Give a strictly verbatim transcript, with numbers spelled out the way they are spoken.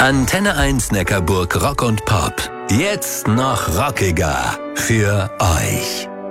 Antenne eins Neckarburg Rock und Pop. Jetzt noch rockiger für euch.